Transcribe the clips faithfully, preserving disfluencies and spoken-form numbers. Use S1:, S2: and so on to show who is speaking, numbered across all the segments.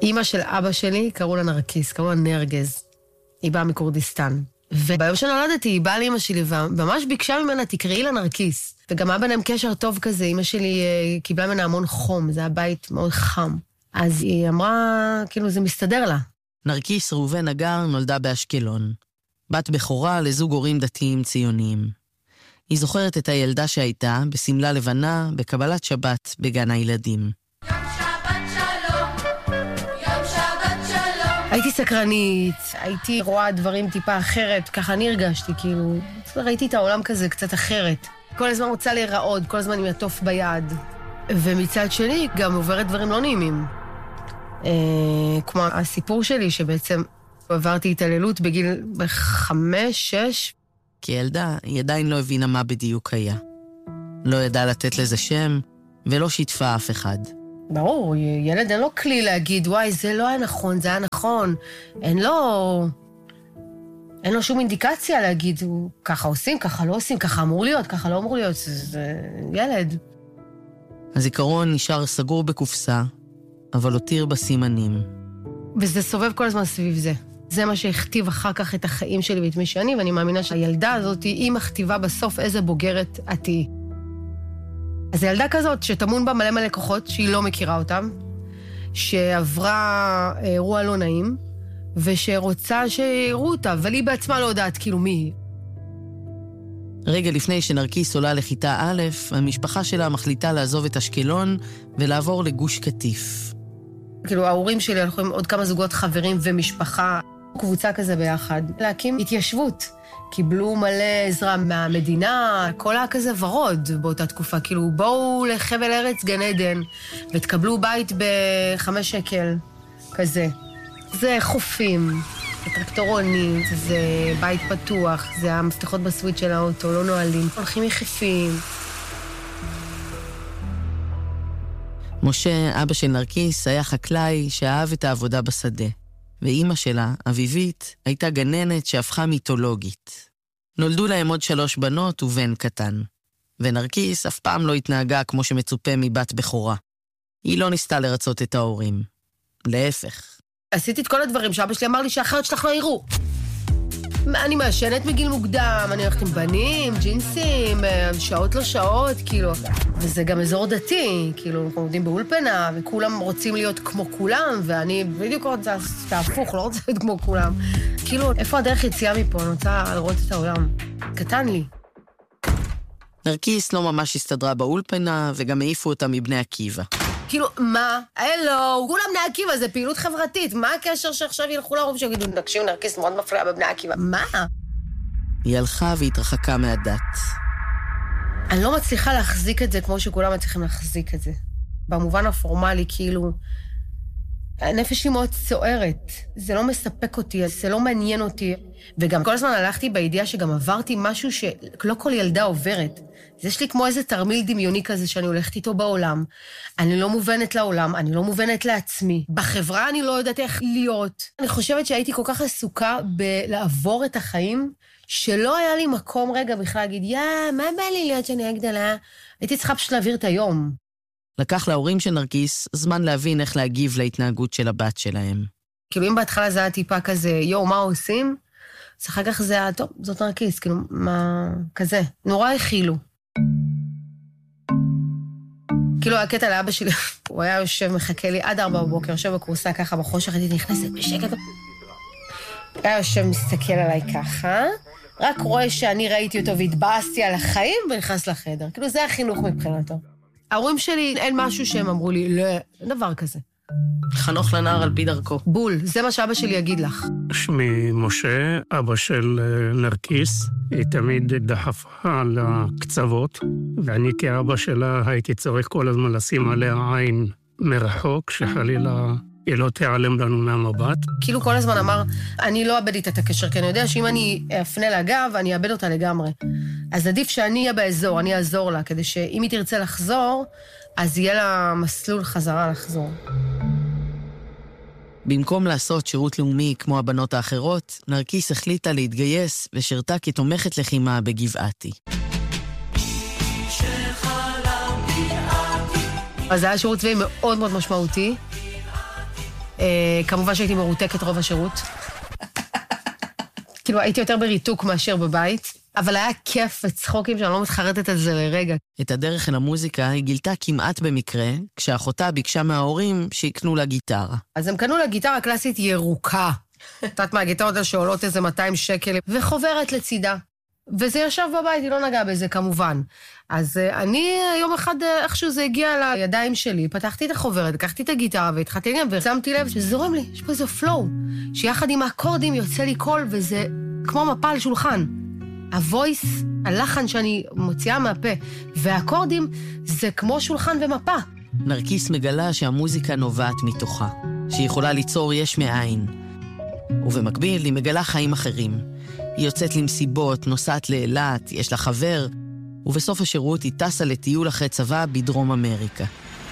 S1: אמא של אבא שלי קראו לה נרקיס, קראו לה נרגז. היא באה מקורדיסטן. וביום שנולדתי, היא באה לאמא שלי, וממש ביקשה ממנה, תקראי לה נרקיס. וגם היה ביניהם קשר טוב כזה, אמא שלי קיבלה ממנה המון חום, זה היה בית מאוד חם. אז היא אמרה, כאילו, זה מסתדר לה.
S2: נרקיס ראובן אגר נולדה באשקלון. בת בכורה לזוג הורים דתיים ציוניים. היא זוכרת את הילדה שהייתה בסמלה לבנה בקבלת שבת בגן הילדים.
S1: הייתי סקרנית, הייתי רואה דברים טיפה אחרת, ככה אני הרגשתי, כאילו, ראיתי את העולם כזה קצת אחרת. כל הזמן רוצה להיראות, כל הזמן עם יטוף ביד. ומצד שני, גם עוברת דברים לא נעימים. אה, כמו הסיפור שלי, שבעצם עברתי התעללות בגיל חמש, שש.
S2: כילדה, היא עדיין לא הבינה מה בדיוק היה. לא ידעה לתת לזה שם, ולא שיתפה אף אחד.
S1: ברור, ילד אין לו כלי להגיד, וואי, זה לא היה נכון, זה היה נכון. אין לו... אין לו שום אינדיקציה להגיד, ככה עושים, ככה לא עושים, ככה אמור להיות, ככה לא אמור להיות. זה, זה ילד.
S2: הזיכרון נשאר סגור בקופסה, אבל הותיר בסימנים.
S1: וזה סובב כל הזמן סביב זה. זה מה שהכתיב אחר כך את החיים שלי ואת מי שאני, ואני מאמינה שהילדה הזאת היא מכתיבה בסוף איזה בוגרת את היא. אז ילדה כזאת שתמון בה מלא מלא כוחות, שהיא לא מכירה אותם, שעברה אירוע לא נעים, ושרוצה שיראו אותה, אבל היא בעצמה לא יודעת כאילו מי היא.
S2: רגע לפני שנרקיס עולה לכיתה א', המשפחה שלה מחליטה לעזוב את אשקלון ולעבור לגוש קטיף.
S1: כאילו ההורים שלי הלכו עם עוד כמה זוגות חברים ומשפחה, קבוצה כזה ביחד, להקים התיישבות. קיבלו מלא עזרה מהמדינה, הכל היה כזה ורוד באותה תקופה. כאילו, בואו לחבל ארץ גן עדן, ותקבלו בית בחמש שקל, כזה. זה חופים, זה טרקטורונים, זה בית פתוח, זה המפתחות בסוויץ' של האוטו, לא נועלים, הולכים יחפים.
S2: משה, אבא של נרקיס, היה חקלאי שאהב את העבודה בשדה. ואימא שלה, אביבית, הייתה גננת שהפכה מיתולוגית. נולדו להם עוד שלוש בנות ובן קטן. ונרקיס אף פעם לא התנהגה כמו שמצופה מבת בכורה. היא לא ניסתה לרצות את ההורים. להפך.
S1: עשיתי את כל הדברים שאבא שלי אמר לי שאחרת שלך לא יראו. אני מעשנת מגיל מוקדם, אני הולכת עם בנים, ג'ינסים, שעות לא שעות, כאילו. וזה גם אזור דתי, כאילו, אנחנו עובדים באולפנה, וכולם רוצים להיות כמו כולם, ואני בדיוק רוצה להפוך, לא רוצה להיות כמו כולם. כאילו, איפה הדרך יציאה מפה? אני רוצה לראות את העולם. קטן לי.
S2: נרקיס לא ממש הסתדרה באולפנה, וגם העיפו אותה מבני עקיבא.
S1: כאילו, מה? הלו, כולם בני עקיבא, זה פעילות חברתית. מה הקשר שעכשיו ילכו להורים שיגידו, נקשיב, נרקיס מאוד מפריע בבני עקיבא? מה?
S2: היא הלכה והתרחקה מהדת.
S1: אני לא מצליחה להחזיק את זה כמו שכולם מצליחים להחזיק את זה. במובן הפורמלי, כאילו, הנפש שלי מאוד צוערת. זה לא מספק אותי, זה לא מעניין אותי. וגם כל הזמן הלכתי בידיעה שגם עברתי משהו שלא כל ילדה עוברת. זה יש לי כמו איזה תרמיל דמיוני כזה שאני הולכת איתו בעולם. אני לא מובנת לעולם, אני לא מובנת לעצמי. בחברה אני לא יודעת איך להיות. אני חושבת שהייתי כל כך עסוקה בלעבור את החיים, שלא היה לי מקום רגע בכלל להגיד, יא, מה בא לי להיות שאני הגדלה? הייתי צריכה פשוט להעביר את היום.
S2: לקח להורים של נרקיס זמן להבין איך להגיב להתנהגות של הבת שלהם.
S1: כאילו אם בהתחלה זה היה טיפה כזה, יו, מה עושים? אז אחר כך זה היה, טוב, זאת נרקיס, כאילו, מה, כזה. נורא הכילו. כאילו הקטע לאבא שלי, הוא היה יושב, מחכה לי עד ארבע בבוקר, יושב בקורסה ככה בחושך, הייתי נכנסת בשקט. היה יושב, מסתכל עליי ככה, רק רואה שאני ראיתי אותו והתבאסתי על החיים ונכנס לחדר. כאילו זה החינוך מבחינתו. ההורים שלי, אין משהו שהם אמרו לי, לא, אין דבר כזה.
S2: חנוך לנער על פי דרכו.
S1: בול, זה מה שאבא שלי יגיד לך.
S3: שמי משה, אבא של נרקיס. היא תמיד דחפה לקצוות, ואני כאבא שלה הייתי צריך כל הזמן לשים עליה עין מרחוק, שחלילה היא לא תיעלם לנו מהמבט.
S1: כאילו כל הזמן אמר, אני לא אאבד איתה את הקשר, כי אני יודע שאם אני אפנה לגב, אני אאבד אותה לגמרי. אז עדיף שאני אהיה באזור, אני אעזור לה, כדי שאם היא תרצה לחזור, אז יהיה לה מסלול חזרה לחזור.
S2: במקום לעשות שירות לאומי כמו הבנות האחרות, נרקיס החליטה להתגייס ושירתה כתומכת לחימה בגבעתי.
S1: אז זה היה שירות צבאי מאוד מאוד משמעותי. כמובן שהייתי מרותקת רוב השירות. כאילו, הייתי יותר בריתוק מאשר בבית, אבל היה כיף וצחוקים שאני לא מתחרטת על זה לרגע.
S2: את הדרך אל המוזיקה היא גילתה כמעט במקרה, כשאחותה ביקשה מההורים שיקנו לה גיטרה.
S1: אז הם קנו לה גיטרה קלאסית ירוקה. קצת מהגיטרות שעולות איזה מאתיים שקל, וחוברת לצידה. וזה ישב בבית, היא לא נגעה בזה כמובן. אז אני יום אחד, איכשהו זה הגיע לידיים שלי, פתחתי את החוברת, לקחתי את הגיטרה והתחלתי לנגן, ושמתי לב שזורם לי, יש פה איזה פלואו, שיחד עם האקורדים יוצא לי קול, וזה כמו מפה על שולחן. הוויס, הלחן שאני מוציאה מהפה, והאקורדים זה כמו שולחן ומפה.
S2: נרקיס מגלה שהמוזיקה נובעת מתוכה, שהיא יכולה ליצור יש מאין. ובמקביל היא מגלה חיים אחרים. היא יוצאת למסיבות, נוסעת לאילת, יש לה חבר, ובסוף השירות היא טסה לטיול אחרי צבא בדרום אמריקה.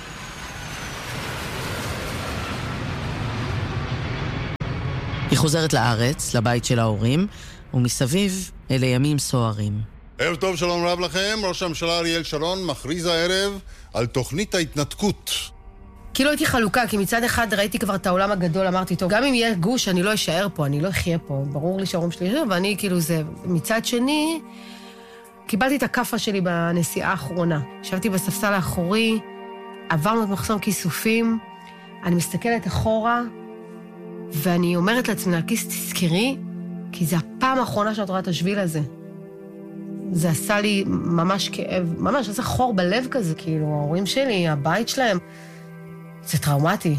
S2: היא חוזרת לארץ, לבית של ההורים, ומסביב אלה ימים סוערים.
S4: ערב טוב, שלום רב לכם. ראש הממשלה אריאל שרון מכריז הערב על תוכנית ההתנתקות.
S1: כאילו הייתי חלוקה, כי מצד אחד ראיתי כבר את העולם הגדול, אמרתי, טוב, גם אם יהיה גוש, אני לא אשאר פה, אני לא אחיה פה, ברור לי שההורים שלי ישאר, ואני כאילו זה, מצד שני, קיבלתי את הקפה שלי בנסיעה האחרונה. ישבתי בספסל האחורי, עברנו את מחסום כיסופים, אני מסתכלת אחורה, ואני אומרת לעצמי, נרקיס, תזכרי, כי זה הפעם האחרונה שאת רואה את השביל הזה. זה עשה לי ממש כאב, ממש עשה חור בלב כזה, כאילו, ההורים שלי, הבית שלהם, זה טראומטי.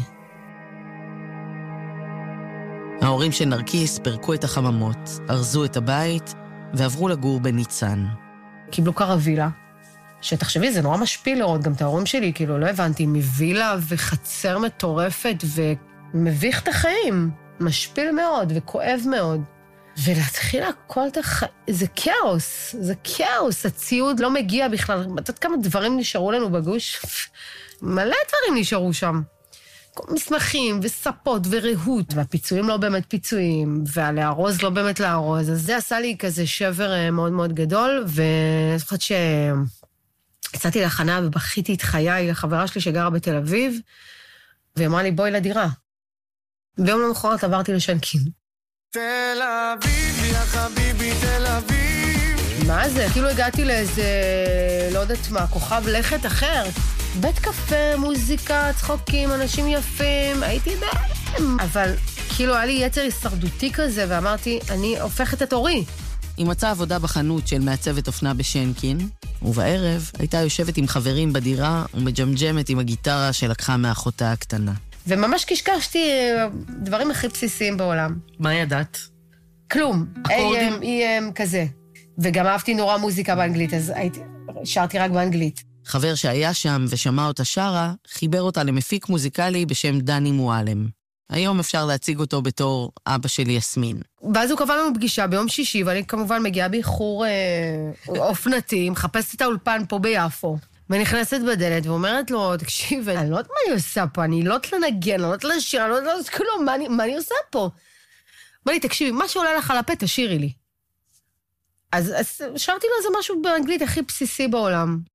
S2: ההורים של נרקיס פרקו את החממות, ארזו את הבית ועברו לגור בניצן.
S1: קיבלו קרווילה, שתחשבי, זה נורא משפיל לראות גם את ההורים שלי, כאילו לא הבנתי, מווילה וחצר מטורפת ומביך את החיים, משפיל מאוד וכואב מאוד. ולהתחיל הכל את החיים, זה כאוס, זה כאוס, הציוד לא מגיע בכלל, את יודעת כמה דברים נשארו לנו בגוש? מלא דברים נשארו שם. מסמכים וספות וריהוט, והפיצויים לא באמת פיצויים, והלארוז לא באמת לארוז, אז זה עשה לי כזה שבר מאוד מאוד גדול, ואני זוכרת שיצאתי להכנה ובכיתי את חיי, החברה שלי שגרה בתל אביב, והיא אמרה לי, בואי לדירה. ביום למחרת עברתי לשנקין.
S5: תל אביב, יא חביבי, תל אביב.
S1: מה זה? כאילו הגעתי לאיזה, לא יודעת מה, כוכב לכת אחר. בית קפה, מוזיקה, צחוקים, אנשים יפים, הייתי בהם. אבל כאילו היה לי יצר הישרדותי כזה, ואמרתי, אני הופכת את אורי.
S2: היא מצאה עבודה בחנות של מעצבת אופנה בשנקין, ובערב הייתה יושבת עם חברים בדירה ומג'מג'מת עם הגיטרה שלקחה מאחותה הקטנה.
S1: וממש קשקשתי דברים הכי בסיסיים בעולם.
S2: מה ידעת?
S1: כלום.
S2: אקורדים?
S1: אי אם כזה. וגם אהבתי נורא מוזיקה באנגלית, אז הייתי, שרתי רק באנגלית.
S2: חבר שהיה שם ושמע אותה שרה, חיבר אותה למפיק מוזיקלי בשם דני מועלם. היום אפשר להציג אותו בתור אבא של יסמין.
S1: ואז הוא קבע לנו פגישה ביום שישי, ואני כמובן מגיעה באיחור אה, אופנתי, מחפשת את האולפן פה ביפו. ונכנסת בדלת ואומרת לו, תקשיב, אני לא יודעת מה אני עושה פה, אני לא יודעת לנגן, אני לא יודעת לשיר, אני לא יודעת לעשות כלום, מה, מה אני עושה פה? אמר לי, תקשיבי, מה שעולה לך על הפה, תשירי לי. אז, אז שרתי לו איזה משהו באנגלית הכי בסיסי בעולם.